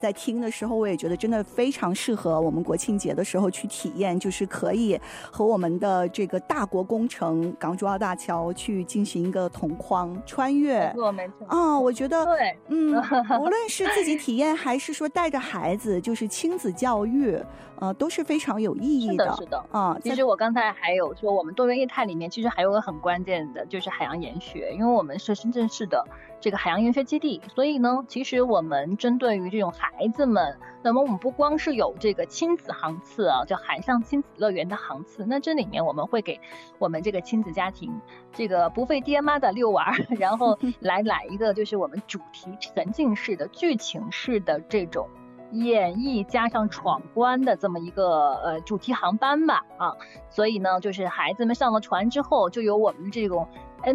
在听的时候我也觉得真的非常适合我们国庆节的时候去体验，就是可以和我们的这个大国工程港珠澳大桥去进行一个同框穿越。 没错没错我觉得对无论是自己体验还是说带着孩子就是亲子教育都是非常有意义的。 是的其实我刚才还有说我们多元业态里面其实还有个很关键的就是海洋研学，因为我们是深圳市的这个海洋研学基地，所以呢其实我们针对于这种孩子们，那么我们不光是有这个亲子航次叫海上亲子乐园的航次，那这里面我们会给我们这个亲子家庭这个不费爹妈的遛玩，然后来一个就是我们主题沉浸式的剧情式的这种演绎加上闯关的这么一个主题航班吧所以呢就是孩子们上了船之后就有我们这种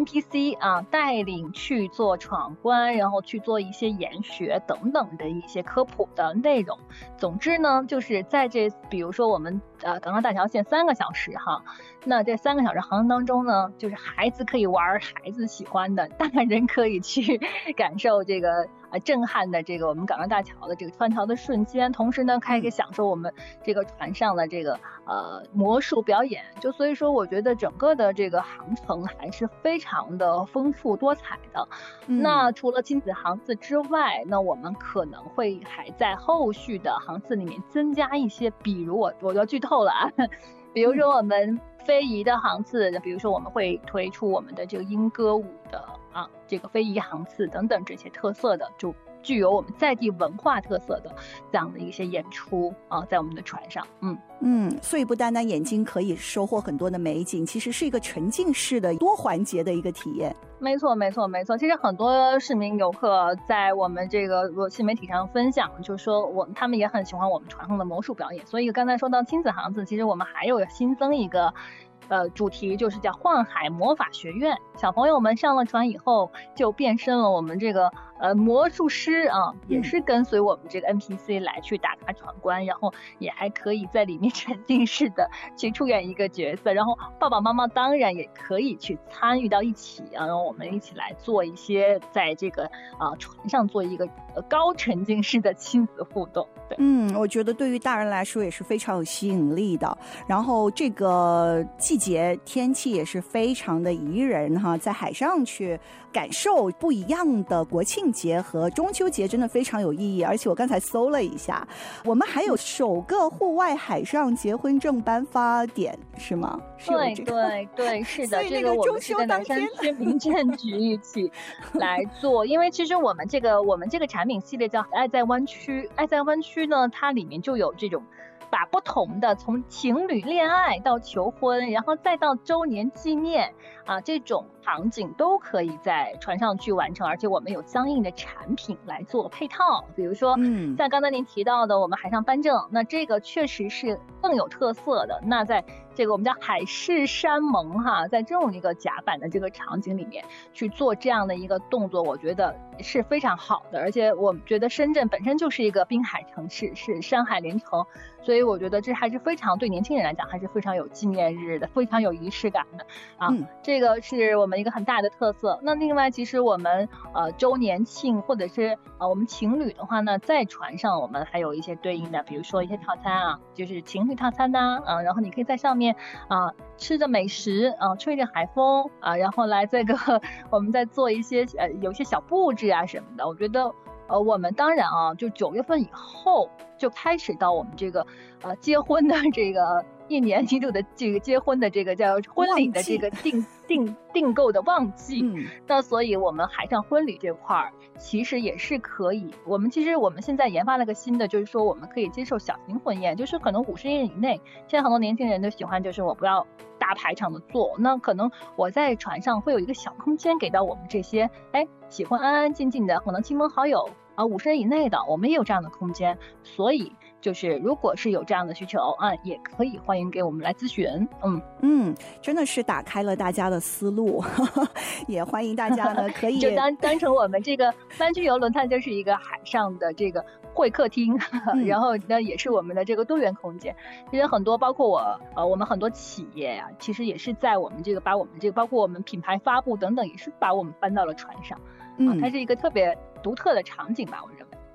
NPC 带领去做闯关，然后去做一些研学等等的一些科普的内容。总之呢就是在比如说我们港澳大桥线3个小时那这3个小时航程当中呢，就是孩子可以玩孩子喜欢的，大人可以去感受这个震撼的这个我们港澳大桥的这个穿桥的瞬间，同时呢可以享受我们这个船上的这个魔术表演。就所以说我觉得整个的这个航程还是非常的丰富多彩的。那除了亲子航次之外，那我们可能会还在后续的航次里面增加一些，比如我要剧透了比如说我们非遗的航次，比如说我们会推出我们的这个英歌舞的这个非遗航次等等这些特色的，就具有我们在地文化特色的这样的一些演出在我们的船上。 所以不单单眼睛可以收获很多的美景，其实是一个沉浸式的多环节的一个体验。 没错其实很多市民游客在我们这个新媒体上分享，就是说他们也很喜欢我们船上的魔术表演。所以刚才说到亲子航次，其实我们还有新增一个主题，就是叫幻海魔法学院。小朋友们上了船以后就变身了我们这个魔术师也是跟随我们这个 NPC 来去打卡闯关，然后也还可以在里面沉浸式的去出演一个角色，然后爸爸妈妈当然也可以去参与到一起然后我们一起来做一些在这个船上做一个高沉浸式的亲子互动。对， 我觉得对于大人来说也是非常有吸引力的。然后这个季节天气也是非常的宜人在海上去感受不一样的国庆节和中秋节真的非常有意义。而且我刚才搜了一下，我们还有首个户外海上结婚证颁发点是吗？ 对是的， 这个我们是跟南山区民政局一起来做。因为其实我们这个产品系列叫爱在湾区，爱在湾区呢它里面就有这种把不同的从情侣恋爱到求婚，然后再到周年纪念这种场景都可以在船上去完成，而且我们有相应的产品来做配套。比如说像刚才您提到的我们海上颁证，那这个确实是更有特色的。那在这个我们叫海誓山盟在这种一个甲板的这个场景里面去做这样的一个动作，我觉得是非常好的。而且我觉得深圳本身就是一个滨海城市，是山海连城，所以我觉得这还是非常对年轻人来讲还是非常有纪念日的，非常有仪式感的这个是我们一个很大的特色。那另外其实我们周年庆或者是我们情侣的话呢，在船上我们还有一些对应的，比如说一些套餐就是情侣套餐然后你可以在上面吃着美食吹着海风然后来这个我们再做一些有一些小布置什么的。我觉得我们当然就9月份以后就开始到我们这个结婚的这个1年1度的这个结婚的这个叫婚礼的这个订购的旺季那所以我们海上婚礼这块其实也是可以，我们现在研发了个新的，就是说我们可以接受小型婚宴，就是可能50人以内。现在很多年轻人都喜欢就是我不要大排场的做，那可能我在船上会有一个小空间给到我们这些喜欢安安静静的可能亲朋好友50人以内的，我们也有这样的空间。所以就是如果是有这样的需求也可以欢迎给我们来咨询。 真的是打开了大家的思路也欢迎大家呢可以就当成我们这个湾区游轮它就是一个海上的这个会客厅然后呢也是我们的这个多元空间。其实很多包括我们很多企业其实也是在我们这个把我们这个包括我们品牌发布等等也是把我们搬到了船上它是一个特别独特的场景吧，我认为。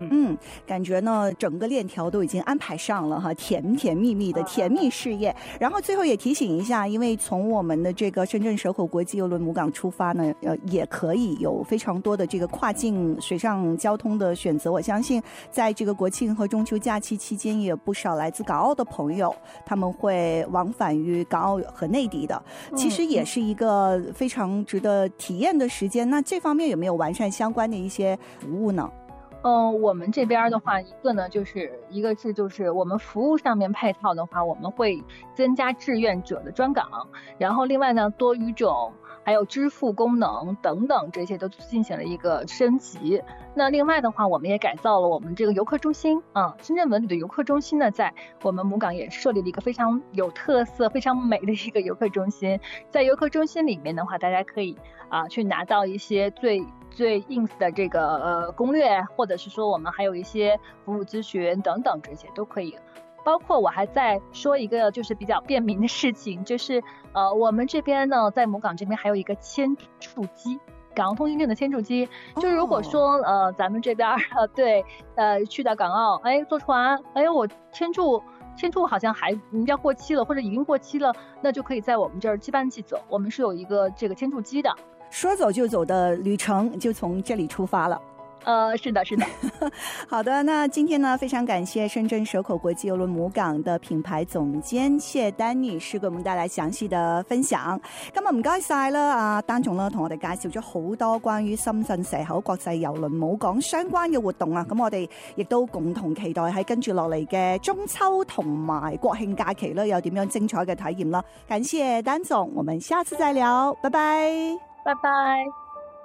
感觉呢整个链条都已经安排上了哈，甜甜蜜蜜的甜蜜事业。然后最后也提醒一下，因为从我们的这个深圳蛇口国际邮轮母港出发呢，也可以有非常多的这个跨境水上交通的选择。我相信在这个国庆和中秋假期期间，也有不少来自港澳的朋友，他们会往返于港澳和内地的，其实也是一个非常值得体验的时间。那这方面有没有完善相关的一些服务呢？ 我们这边的话，一个是就是我们服务上面配套的话，我们会增加志愿者的专岗，然后另外呢，多语种还有支付功能等等，这些都进行了一个升级。那另外的话，我们也改造了我们这个游客中心深圳文旅的游客中心呢，在我们母港也设立了一个非常有特色、非常美的一个游客中心。在游客中心里面的话，大家可以去拿到一些最 ins 的这个攻略，或者是说我们还有一些服务咨询等等，这些都可以。包括我还在说一个就是比较便民的事情，就是我们这边呢，在母港这边还有一个签注机，港澳通行证的签注机。就如果说咱们这边去到港澳，坐船，我签注好像还要过期了，或者已经过期了，那就可以在我们这儿即办即走。我们是有一个这个签注机的， 说走就走的旅程就从这里出发了。 是的好的，那今天呢非常感謝深圳蛇口國際郵輪母港的品牌總監謝丹女士給我們帶來詳細的分享。今日唔該晒啦，丹總啦同我哋介紹咗好多關於深圳蛇口國際郵輪母港相關嘅活動啊，咁我哋亦都共同期待喺跟住落嚟嘅中秋同埋國慶假期咧有點樣精彩嘅體驗啦。感謝丹總，我們下次再聊，拜拜。 拜拜。